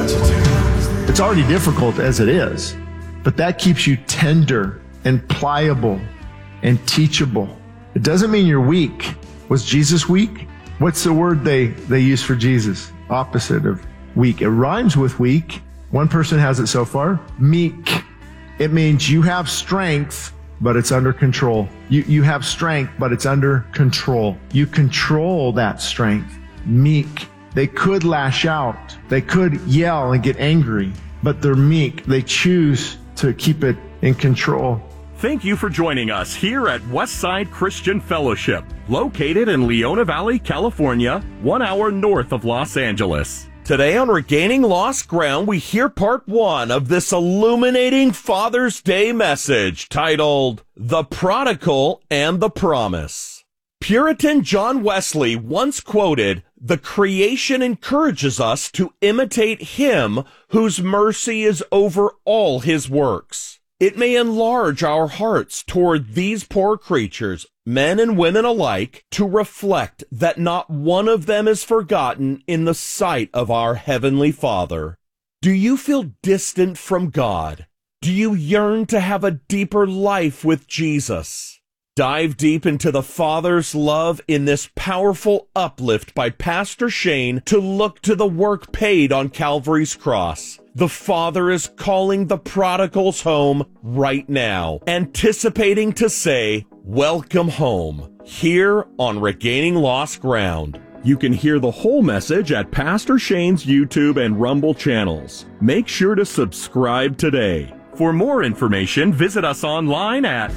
It's already difficult as it is, but that keeps you tender and pliable and teachable. It doesn't mean you're weak. Was Jesus weak? What's the word they use for Jesus? Opposite of weak. It rhymes with weak. One person has it so far. Meek. It means you have strength, but it's under control. You have strength, but it's under control. You control that strength. Meek. They could lash out. They could yell and get angry, but they're meek. They choose to keep it in control. Thank you for joining us here at Westside Christian Fellowship, located in Leona Valley, California, 1 hour north of Los Angeles. Today on Regaining Lost Ground, we hear part 1 of this illuminating Father's Day message titled, The Prodigal and the Promise. Puritan John Wesley once quoted, "The creation encourages us to imitate him whose mercy is over all his works." It may enlarge our hearts toward these poor creatures, men and women alike, to reflect that not one of them is forgotten in the sight of our Heavenly Father. Do you feel distant from God? Do you yearn to have a deeper life with Jesus? Dive deep into the Father's love in this powerful uplift by Pastor Shane to look to the work paid on Calvary's cross. The Father is calling the prodigals home right now, anticipating to say, "Welcome home," here on Regaining Lost Ground. You can hear the whole message at Pastor Shane's YouTube and Rumble channels. Make sure to subscribe today. For more information, visit us online at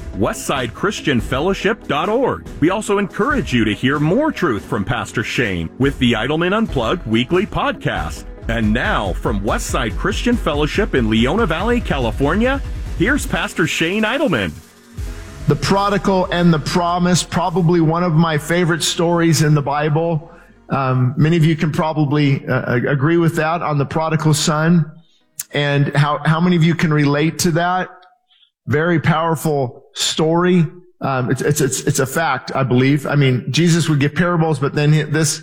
westsidechristianfellowship.org. We also encourage you to hear more truth from Pastor Shane with the Idleman Unplugged weekly podcast. And now, from Westside Christian Fellowship in Leona Valley, California, here's Pastor Shane Idleman. The prodigal and the promise, probably one of my favorite stories in the Bible. Many of you can probably agree with that on the prodigal son. And how many of you can relate to that? Very powerful story. It's a fact, I believe. I mean, Jesus would give parables, but then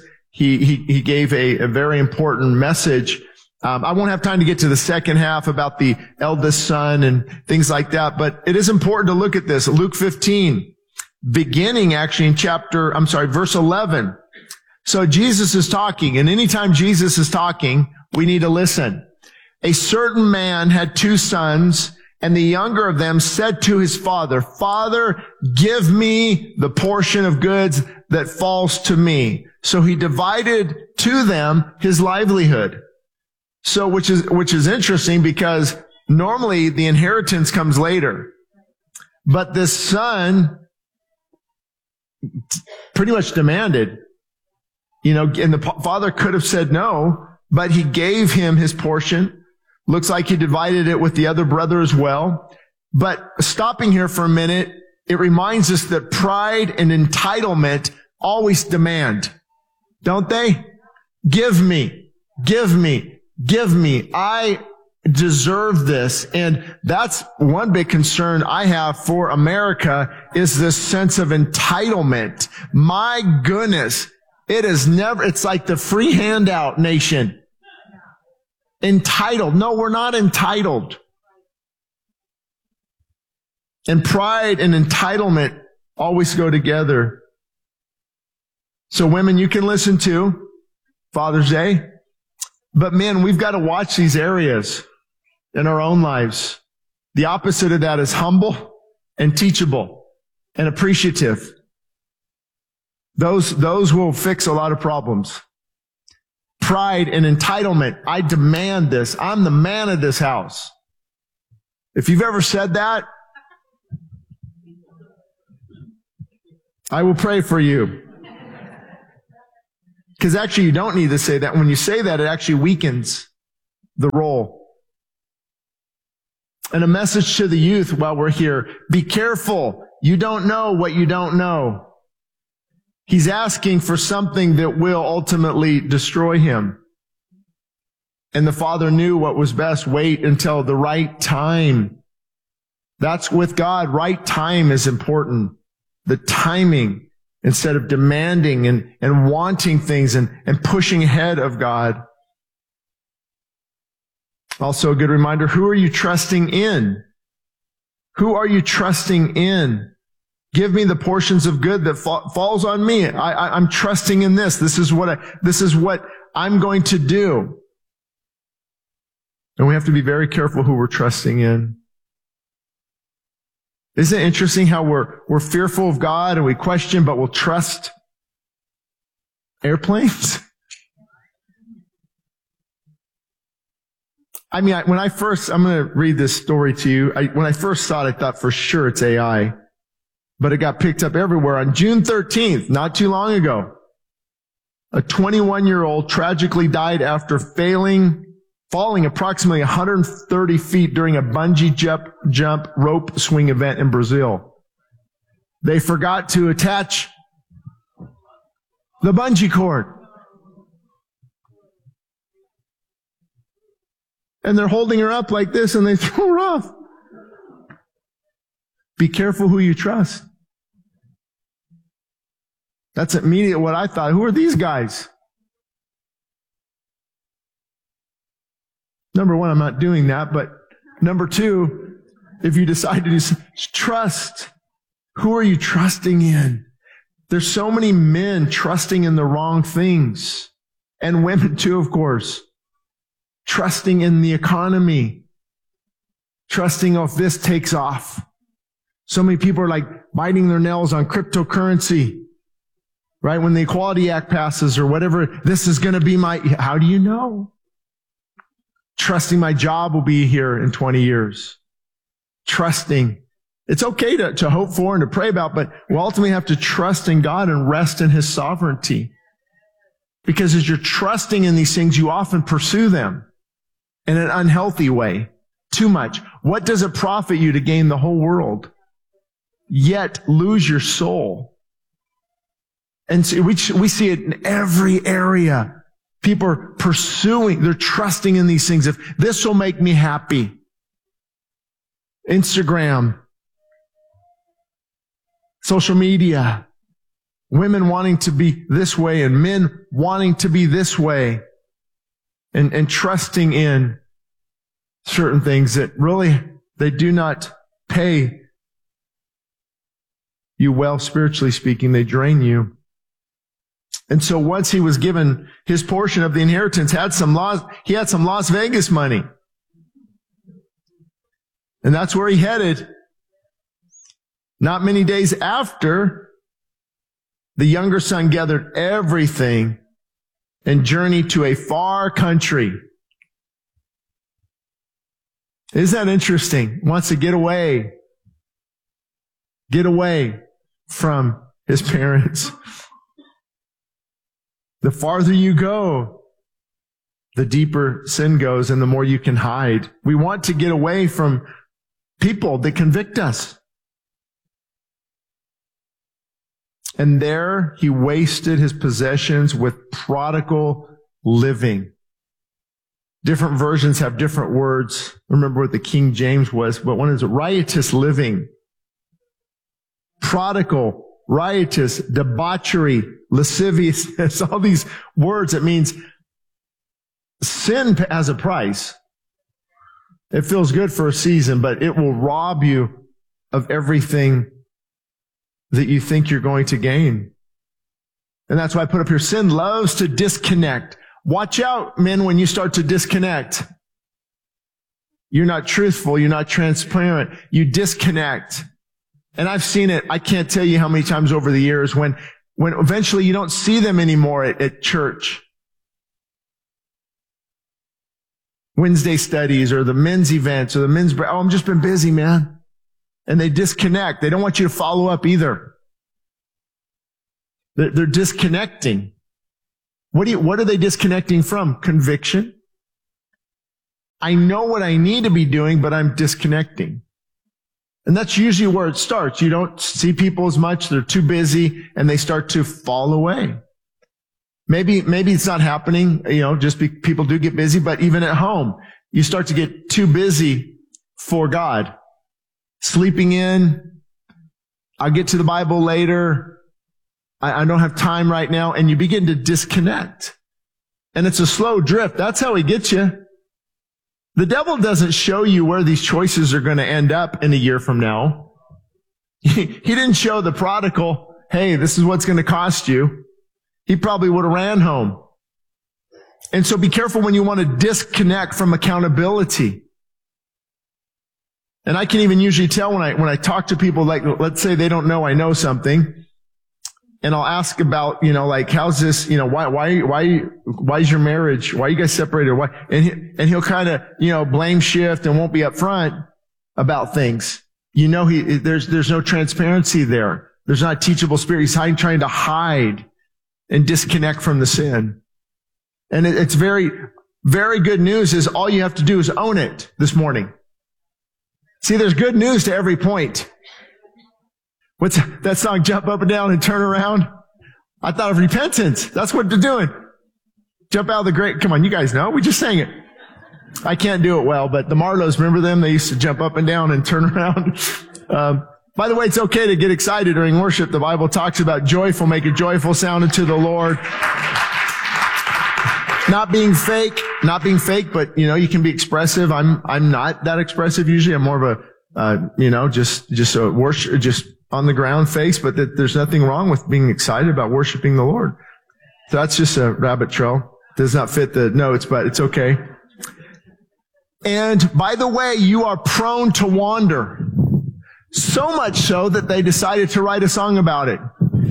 he gave a very important message. I won't have time to get to the second half about the eldest son and things like that, but it is important to look at this. Luke 15, beginning actually in verse 11. So Jesus is talking, and anytime Jesus is talking, we need to listen. A certain man had 2 sons, and the younger of them said to his father, "Father, give me the portion of goods that falls to me." So he divided to them his livelihood. So, which is interesting because normally the inheritance comes later. But this son pretty much demanded, and the father could have said no, but he gave him his portion. Looks like he divided it with the other brother as well. But stopping here for a minute, it reminds us that pride and entitlement always demand, don't they? Give me, give me, give me. I deserve this. And that's one big concern I have for America is this sense of entitlement. My goodness, it's like the free handout nation. Entitled. No, we're not entitled. And pride and entitlement always go together. So women, you can listen to Father's Day. But men, we've got to watch these areas in our own lives. The opposite of that is humble and teachable and appreciative. Those will fix a lot of problems. Pride and entitlement. I demand this. I'm the man of this house. If you've ever said that, I will pray for you. Because actually you don't need to say that. When you say that, it actually weakens the role. And a message to the youth while we're here. Be careful. You don't know what you don't know. He's asking for something that will ultimately destroy him. And the father knew what was best. Wait until the right time. That's with God. Right time is important. The timing, instead of demanding and wanting things and pushing ahead of God. Also a good reminder, who are you trusting in? Who are you trusting in? Give me the portions of good that falls on me. I'm trusting in this. This is what I'm going to do. And we have to be very careful who we're trusting in. Isn't it interesting how we're fearful of God and we question, but we'll trust airplanes? I mean, I'm going to read this story to you. When I first saw it, I thought for sure it's AI. But it got picked up everywhere. On June 13th, not too long ago, a 21-year-old tragically died after falling approximately 130 feet during a bungee jump rope swing event in Brazil. They forgot to attach the bungee cord. And they're holding her up like this and they throw her off. Be careful who you trust. That's immediately what I thought. Who are these guys? Number one, I'm not doing that. But number two, if you decide to trust, who are you trusting in? There's so many men trusting in the wrong things. And women too, of course. Trusting in the economy. Trusting if this takes off. So many people are like biting their nails on cryptocurrency. Right? When the Equality Act passes or whatever, this is going to be how do you know? Trusting my job will be here in 20 years. Trusting. It's okay to hope for and to pray about, but we ultimately have to trust in God and rest in His sovereignty. Because as you're trusting in these things, you often pursue them in an unhealthy way. Too much. What does it profit you to gain the whole world, yet lose your soul? And so we see it in every area. People are they're trusting in these things. If this will make me happy. Instagram, social media, women wanting to be this way and men wanting to be this way, and trusting in certain things that really, they do not pay you well, spiritually speaking. They drain you. And so once he was given his portion of the inheritance, he had some Las Vegas money. And that's where he headed. Not many days after, the younger son gathered everything and journeyed to a far country. Isn't that interesting? Wants to get away from his parents. The farther you go, the deeper sin goes and the more you can hide. We want to get away from people that convict us. And there he wasted his possessions with prodigal living. Different versions have different words. Remember what the King James was, but one is riotous living. Prodigal, riotous, debauchery, lasciviousness, all these words. It means sin has a price. It feels good for a season, but it will rob you of everything that you think you're going to gain. And that's why I put up here, sin loves to disconnect. Watch out, men, when you start to disconnect. You're not truthful. You're not transparent. You disconnect. And I've seen it. I can't tell you how many times over the years when eventually you don't see them anymore at church. Wednesday studies or the men's events or the men's break. Oh, I've just been busy, man. And they disconnect. They don't want you to follow up either. They're disconnecting. What are they disconnecting from? Conviction. I know what I need to be doing, but I'm disconnecting. And that's usually where it starts. You don't see people as much. They're too busy and they start to fall away. Maybe it's not happening, people do get busy, but even at home, you start to get too busy for God. Sleeping in. I'll get to the Bible later. I don't have time right now. And you begin to disconnect. And it's a slow drift. That's how he gets you. The devil doesn't show you where these choices are going to end up in a year from now. He didn't show the prodigal, hey, this is what's going to cost you. He probably would have ran home. And so be careful when you want to disconnect from accountability. And I can even usually tell when I talk to people, like, let's say they don't know I know something, and I'll ask about, like, how's this, why is your marriage, why are you guys separated? Why? And he'll kind of, blame shift and won't be upfront about things. There's no transparency there. There's not a teachable spirit. He's trying to hide and disconnect from the sin. And it's very, very good news is all you have to do is own it this morning. See, there's good news to every point. What's that song, Jump Up and Down and Turn Around? I thought of repentance. That's what they're doing. Jump out of the grave. Come on, you guys know. We just sang it. I can't do it well, but the Marlows, remember them? They used to jump up and down and turn around. By the way, it's okay to get excited during worship. The Bible talks about joyful, make a joyful sound unto the Lord. Not being fake, but, you can be expressive. I'm not that expressive usually. I'm more of a, just a worship, just on the ground face, but that there's nothing wrong with being excited about worshiping the Lord. So that's just a rabbit trail. Does not fit the notes, but it's okay. And by the way, you are prone to wander. So much so that they decided to write a song about it.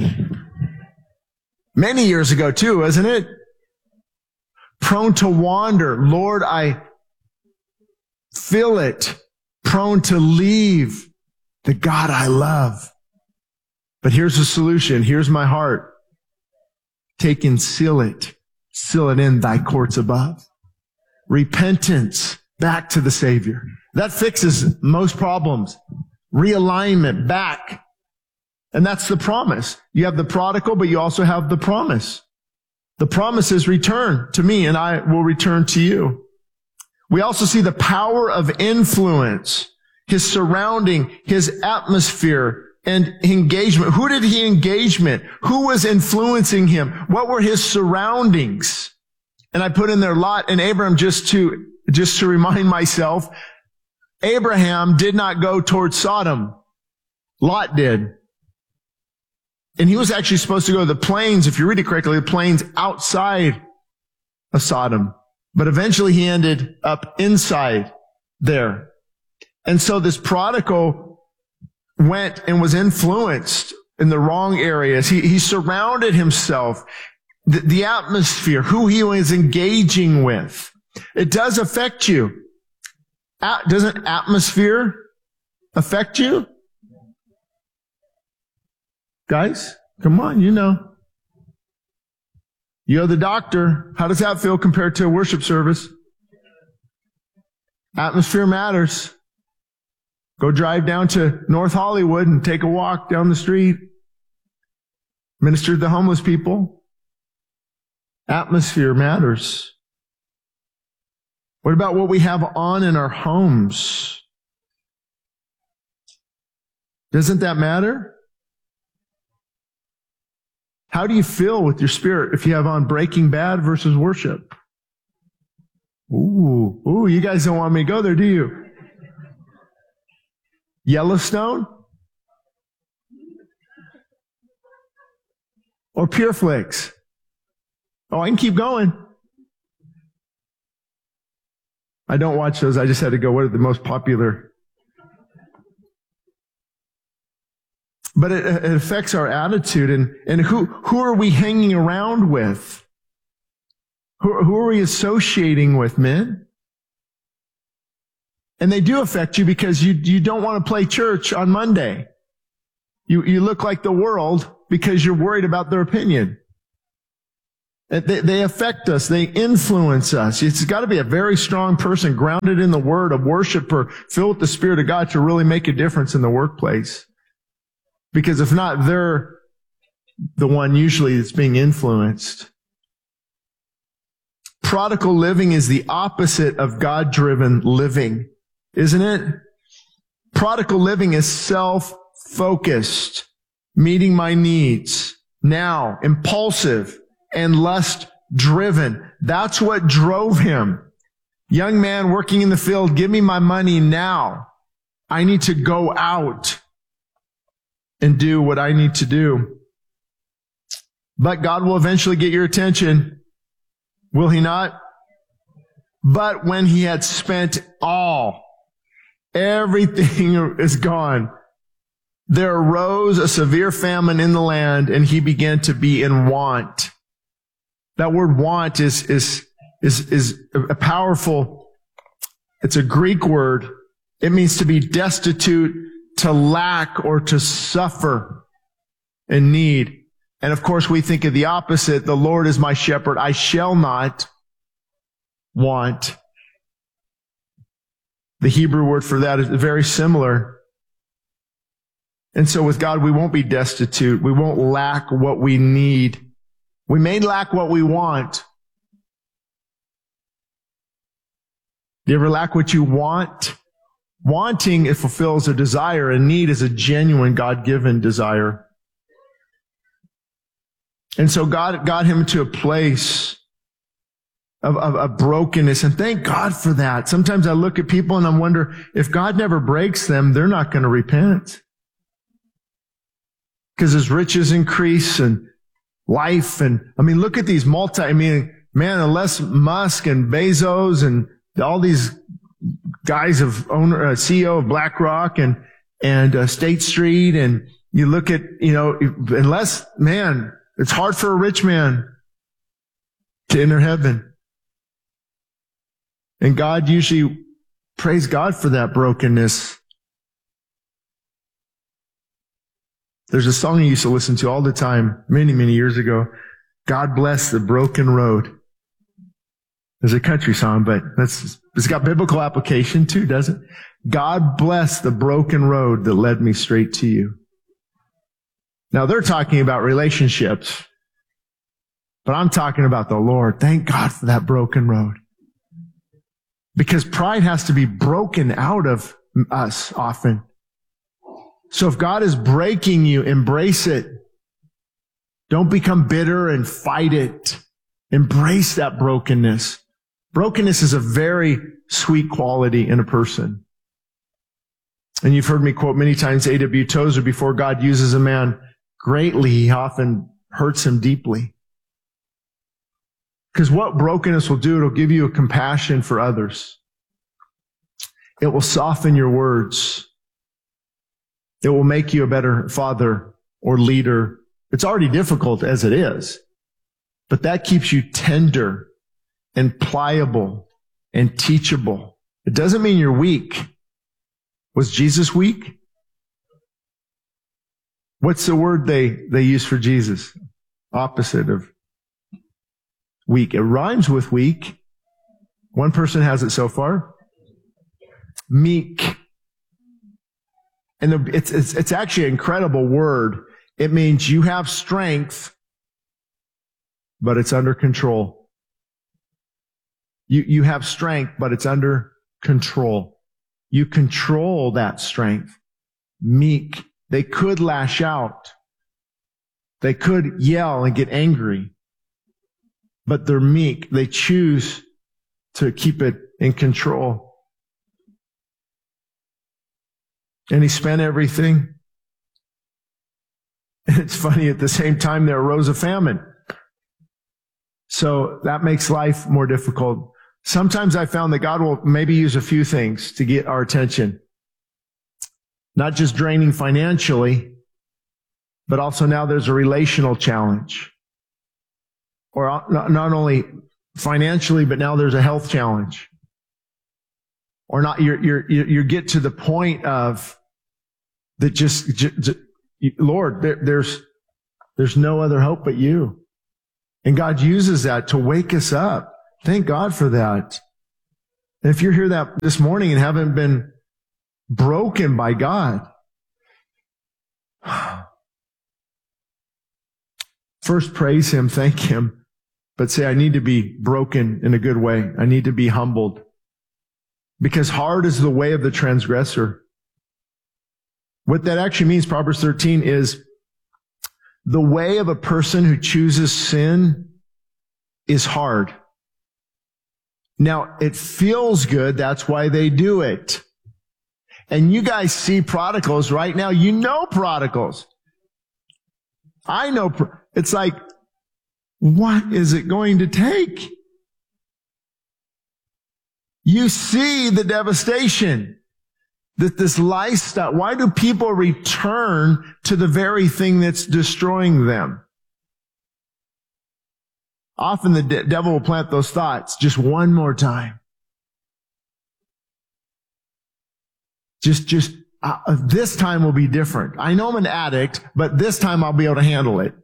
Many years ago too, isn't it? Prone to wander. Lord, I feel it. Prone to leave the God I love. But here's the solution. Here's my heart. Take and seal it. Seal it in thy courts above. Repentance back to the Savior. That fixes most problems. Realignment back. And that's the promise. You have the prodigal, but you also have the promise. The promise is return to me and I will return to you. We also see the power of influence, his surrounding, his atmosphere and engagement. Who did he engage with? Who was influencing him? What were his surroundings? And I put in there Lot and Abraham just to remind myself, Abraham did not go towards Sodom. Lot did. And he was actually supposed to go to the plains, if you read it correctly, the plains outside of Sodom. But eventually he ended up inside there. And so this prodigal went and was influenced in the wrong areas. He surrounded himself, the atmosphere, who he was engaging with. It does affect you. Doesn't atmosphere affect you? Guys, come on, You're the doctor. How does that feel compared to a worship service? Atmosphere matters. Go drive down to North Hollywood and take a walk down the street. Minister to the homeless people. Atmosphere matters. What about what we have on in our homes? Doesn't that matter? How do you feel with your spirit if you have on Breaking Bad versus worship? Ooh, you guys don't want me to go there, do you? Yellowstone? Or Pure Flix? Oh, I can keep going. I don't watch those. I just had to go, what are the most popular? But it affects our attitude and who are we hanging around with? Who are we associating with, men? And they do affect you because you don't want to play church on Monday. You look like the world because you're worried about their opinion. They affect us. They influence us. It's got to be a very strong person, grounded in the Word, a worshiper, filled with the Spirit of God to really make a difference in the workplace. Because if not, they're the one usually that's being influenced. Prodigal living is the opposite of God-driven living, isn't it? Prodigal living is self-focused, meeting my needs, now, impulsive, and lust-driven. That's what drove him. Young man working in the field, give me my money now. I need to go out and do what I need to do. But God will eventually get your attention. Will he not? But when he had spent all, everything is gone, there arose a severe famine in the land, and he began to be in want. That word want is a powerful, it's a Greek word. It means to be destitute, to lack, or to suffer in need. And of course, we think of the opposite. The Lord is my shepherd. I shall not want. The Hebrew word for that is very similar. And so with God, we won't be destitute. We won't lack what we need. We may lack what we want. Do you ever lack what you want? Wanting, it fulfills a desire. A need is a genuine God-given desire. And so God got him to a place of brokenness. And thank God for that. Sometimes I look at people and I wonder, if God never breaks them, they're not going to repent. Because as riches increase and life look at these unless Musk and Bezos and all these guys CEO of BlackRock and State Street, and you look at, it's hard for a rich man to enter heaven. And God usually, praise God for that brokenness. There's a song I used to listen to all the time, many, many years ago. God bless the broken road. There's a country song, but it's got biblical application too, doesn't it? God bless the broken road that led me straight to you. Now they're talking about relationships, but I'm talking about the Lord. Thank God for that broken road. Because pride has to be broken out of us often. So if God is breaking you, embrace it. Don't become bitter and fight it. Embrace that brokenness. Brokenness is a very sweet quality in a person. And you've heard me quote many times A.W. Tozer, before God uses a man greatly, he often hurts him deeply. Because what brokenness will do, it'll give you a compassion for others. It will soften your words. It will make you a better father or leader. It's already difficult as it is, but that keeps you tender and pliable and teachable. It doesn't mean you're weak. Was Jesus weak? What's the word they use for Jesus? Opposite of weak. It rhymes with weak. One person has it so far. Meek. And it's actually an incredible word. It means you have strength, but it's under control. You have strength, but it's under control. You control that strength. Meek. They could lash out. They could yell and get angry, but they're meek. They choose to keep it in control. And he spent everything. And it's funny, at the same time there arose a famine. So that makes life more difficult. Sometimes I found that God will maybe use a few things to get our attention. Not just draining financially, but also now there's a relational challenge. Or not only financially, but now there's a health challenge. Or not, you get to the point of that just Lord, there's no other hope but you. And God uses that to wake us up. Thank God for that. And if you're here this morning and haven't been broken by God, first praise Him, thank Him, but say, I need to be broken in a good way. I need to be humbled. Because hard is the way of the transgressor. What that actually means, Proverbs 13, is the way of a person who chooses sin is hard. Now, it feels good. That's why they do it. And you guys see prodigals right now. You know prodigals. I know. It's like, what is it going to take? You see the devastation that this lifestyle, why do people return to the very thing that's destroying them? Often the devil will plant those thoughts just one more time. This time will be different. I know I'm an addict, but this time I'll be able to handle it.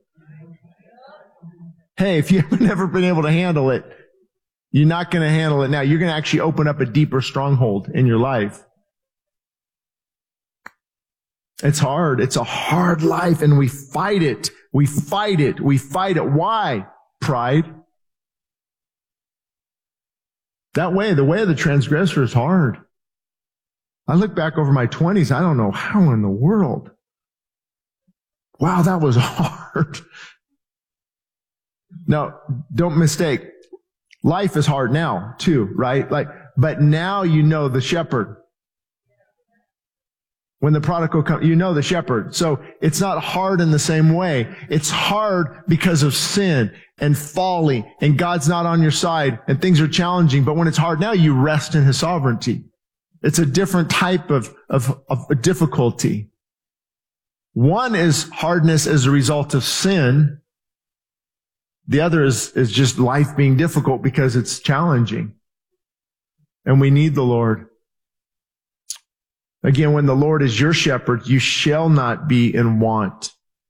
Hey, if you haven't ever been able to handle it, you're not going to handle it now. You're going to actually open up a deeper stronghold in your life. It's hard. It's a hard life, and we fight it. We fight it. We fight it. Why? Pride. The way of the transgressor is hard. I look back over my 20s, I don't know how in the world. Wow, that was hard. Now, don't mistake. Life is hard now, too, right? But now you know the shepherd. When the prodigal comes, you know the shepherd. So it's not hard in the same way. It's hard because of sin and folly, and God's not on your side, and things are challenging. But when it's hard now, you rest in His sovereignty. It's a different type of difficulty. One is hardness as a result of sin. The other is just life being difficult because it's challenging. And we need the Lord. Again, when the Lord is your shepherd, you shall not be in want.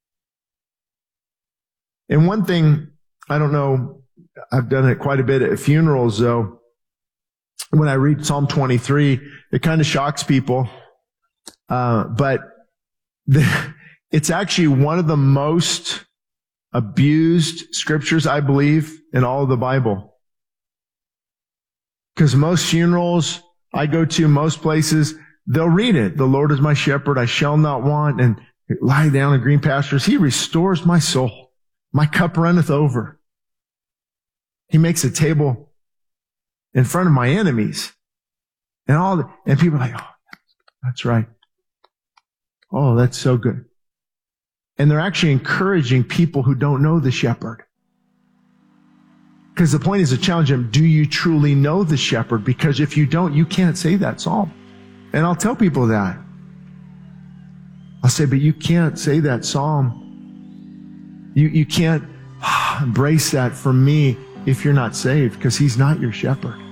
And one thing, I don't know, I've done it quite a bit at funerals, though. When I read Psalm 23, it kind of shocks people. But it's actually one of the most abused scriptures, I believe, in all of the Bible. Because most funerals I go to, most places, they'll read it. The Lord is my shepherd, I shall not want, and lie down in green pastures. He restores my soul. My cup runneth over. He makes a table in front of my enemies. And people are like, oh, that's right. Oh, that's so good. And they're actually encouraging people who don't know the shepherd. Because the point is to challenge them, do you truly know the shepherd? Because if you don't, you can't say that psalm. And I'll tell people that. I'll say, but you can't say that psalm. You can't embrace that from me if you're not saved, because He's not your shepherd.